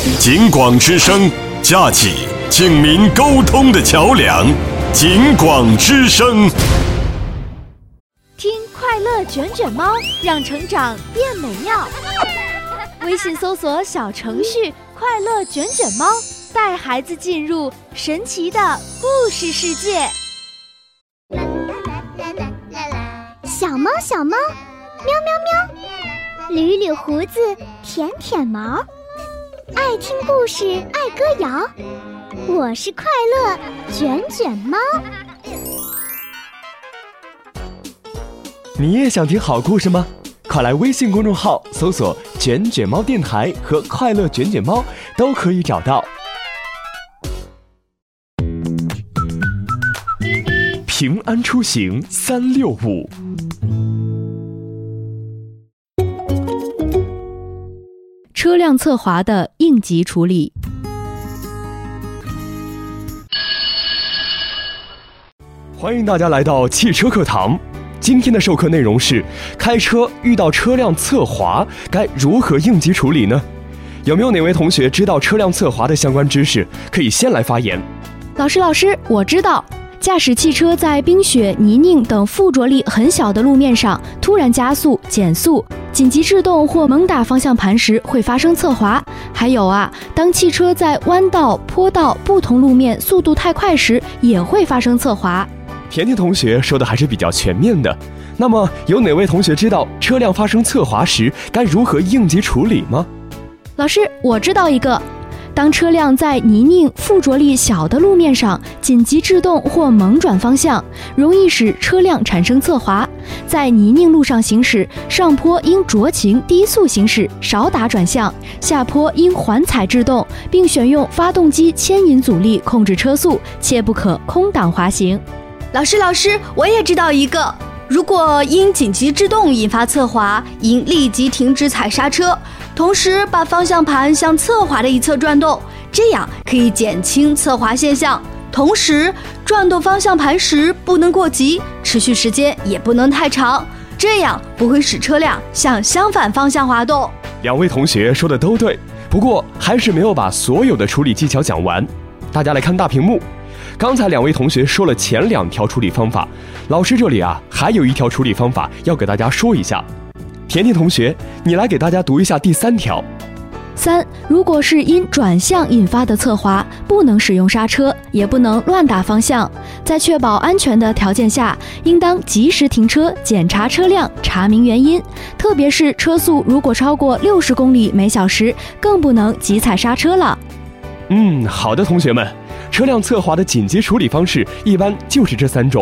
警广之声，架起警民沟通的桥梁。警广之声， 听快乐卷卷猫，让成长变美妙。微信搜索小程序快乐卷卷猫，带孩子进入神奇的故事世界。 小猫小猫，喵喵喵，捋捋胡子，舔舔毛，爱听故事，爱歌谣，我是快乐卷卷猫。 你也想听好故事吗？快来微信公众号搜索卷卷猫电台和快乐卷卷猫，都可以找到。平安出行365。 车辆侧滑的应急处理。 欢迎大家来到汽车课堂。今天的授课内容是：开车遇到车辆侧滑，该如何应急处理呢？有没有哪位同学知道车辆侧滑的相关知识？可以先来发言。 老师，我知道。驾驶汽车在冰雪、泥泞等附着力很小的路面上突然加速、减速、紧急制动或猛打方向盘时会发生侧滑。还有当汽车在弯道、坡道不同路面速度太快时也会发生侧滑。 甜甜同学说的还是比较全面的。那么有哪位同学知道车辆发生侧滑时该如何应急处理吗？ 老师，我知道一个。当车辆在泥泞、附着力小的路面上紧急制动或猛转方向，容易使车辆产生侧滑。在泥泞路上行驶，上坡应酌情低速行驶，少打转向；下坡应缓踩制动，并选用发动机牵引阻力控制车速，切不可空挡滑行。 老师，我也知道一个。如果因紧急制动引发侧滑，应立即停止踩刹车，同时把方向盘向侧滑的一侧转动，这样可以减轻侧滑现象。同时，转动方向盘时不能过急，持续时间也不能太长，这样不会使车辆向相反方向滑动。 两位同学说的都对，不过还是没有把所有的处理技巧讲完。大家来看大屏幕。刚才两位同学说了前2条处理方法，老师这里还有1条处理方法要给大家说一下。甜甜同学，你来给大家读一下第3条。 3. 如果是因转向引发的侧滑，不能使用刹车，也不能乱打方向。在确保安全的条件下，应当及时停车，检查车辆，查明原因。特别是车速如果超过60公里每小时，更不能急踩刹车了。 好的，同学们。车辆侧滑的紧急处理方式一般就是这3种。